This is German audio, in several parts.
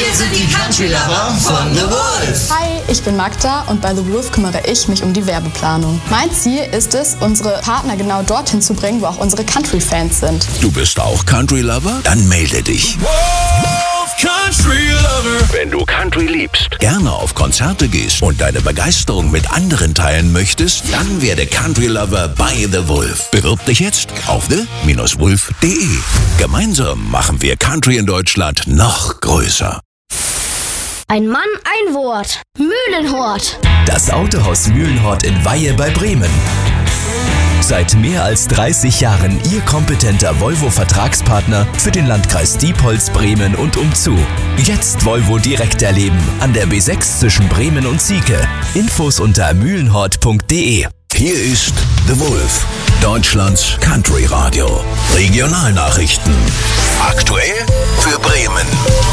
Wir sind die Country Lover von The Wolf. Hi, ich bin Magda und bei The Wolf kümmere ich mich um die Werbeplanung. Mein Ziel ist es, unsere Partner genau dorthin zu bringen, wo auch unsere Country-Fans sind. Du bist auch Country Lover? Dann melde dich. Wolf Country Lover. Wenn du Country liebst, gerne auf Konzerte gehst und deine Begeisterung mit anderen teilen möchtest, dann werde Country Lover bei The Wolf. Bewirb dich jetzt auf the-wolf.de. Gemeinsam machen wir Country in Deutschland noch größer. Ein Mann, ein Wort. Mühlenhort. Das Autohaus Mühlenhort in Weihe bei Bremen. Seit mehr als 30 Jahren Ihr kompetenter Volvo-Vertragspartner für den Landkreis Diepholz, Bremen und umzu. Jetzt Volvo direkt erleben an der B6 zwischen Bremen und Sieke. Infos unter mühlenhort.de. Hier ist The Wolf, Deutschlands Country Radio. Regionalnachrichten. Aktuell für Bremen.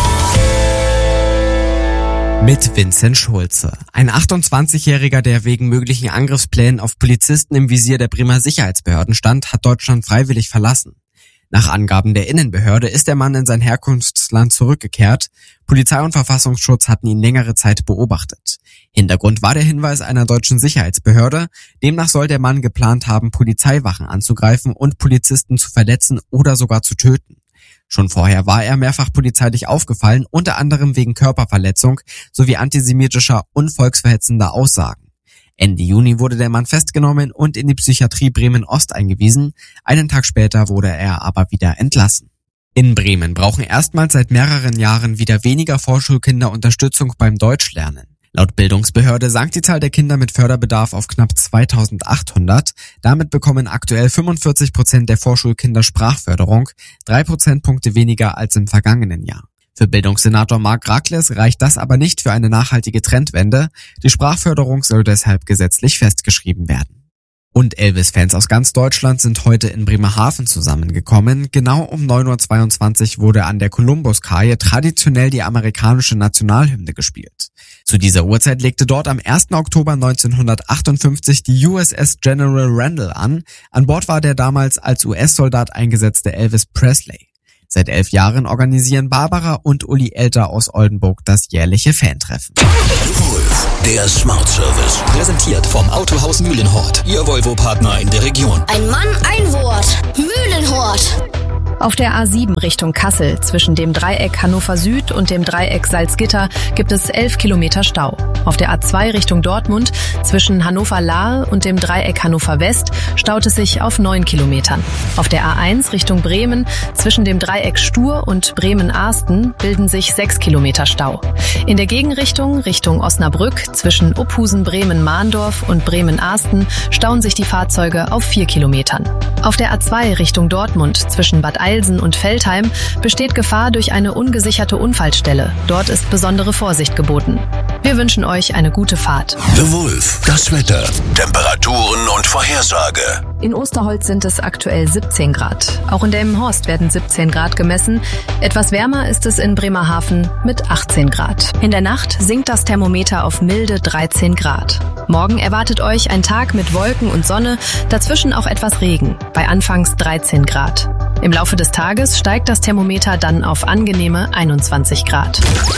Mit Vincent Schulze. Ein 28-Jähriger, der wegen möglichen Angriffsplänen auf Polizisten im Visier der Bremer Sicherheitsbehörden stand, hat Deutschland freiwillig verlassen. Nach Angaben der Innenbehörde ist der Mann in sein Herkunftsland zurückgekehrt. Polizei und Verfassungsschutz hatten ihn längere Zeit beobachtet. Hintergrund war der Hinweis einer deutschen Sicherheitsbehörde. Demnach soll der Mann geplant haben, Polizeiwachen anzugreifen und Polizisten zu verletzen oder sogar zu töten. Schon vorher war er mehrfach polizeilich aufgefallen, unter anderem wegen Körperverletzung sowie antisemitischer und volksverhetzender Aussagen. Ende Juni wurde der Mann festgenommen und in die Psychiatrie Bremen-Ost eingewiesen. Einen Tag später wurde er aber wieder entlassen. In Bremen brauchen erstmals seit mehreren Jahren wieder weniger Vorschulkinder Unterstützung beim Deutschlernen. Laut Bildungsbehörde sank die Zahl der Kinder mit Förderbedarf auf knapp 2800. Damit bekommen aktuell 45% der Vorschulkinder Sprachförderung, 3 Prozentpunkte weniger als im vergangenen Jahr. Für Bildungssenator Marc Rakles reicht das aber nicht für eine nachhaltige Trendwende. Die Sprachförderung soll deshalb gesetzlich festgeschrieben werden. Und Elvis-Fans aus ganz Deutschland sind heute in Bremerhaven zusammengekommen. Genau um 9.22 Uhr wurde an der Kolumbuskaje traditionell die amerikanische Nationalhymne gespielt. Zu dieser Uhrzeit legte dort am 1. Oktober 1958 die USS General Randall an. An Bord war der damals als US-Soldat eingesetzte Elvis Presley. Seit 11 Jahren organisieren Barbara und Uli Elter aus Oldenburg das jährliche Fantreffen. Wolf, der Smart Service. Präsentiert vom Autohaus Mühlenhort. Ihr Volvo-Partner in der Region. Ein Mann, ein Wort. Mühlenhort. Auf der A7 Richtung Kassel zwischen dem Dreieck Hannover Süd und dem Dreieck Salzgitter gibt es 11 Kilometer Stau. Auf der A2 Richtung Dortmund zwischen Hannover-Lahe und dem Dreieck Hannover West staut es sich auf 9 Kilometern. Auf der A1 Richtung Bremen zwischen dem Dreieck Stur und Bremen-Arsten bilden sich 6 Kilometer Stau. In der Gegenrichtung Richtung Osnabrück zwischen Uphusen-Bremen-Mahndorf und Bremen-Arsten stauen sich die Fahrzeuge auf 4 Kilometern. Auf der A2 Richtung Dortmund zwischen Bad Eilsen und Veltheim besteht Gefahr durch eine ungesicherte Unfallstelle. Dort ist besondere Vorsicht geboten. Wir wünschen euch eine gute Fahrt. The Wolf, das Wetter, Temperaturen und Vorhersage. In Osterholz sind es aktuell 17 Grad. Auch in Delmenhorst werden 17 Grad gemessen. Etwas wärmer ist es in Bremerhaven mit 18 Grad. In der Nacht sinkt das Thermometer auf milde 13 Grad. Morgen erwartet euch ein Tag mit Wolken und Sonne, dazwischen auch etwas Regen, bei anfangs 13 Grad. Im Laufe des Tages steigt das Thermometer dann auf angenehme 21 Grad.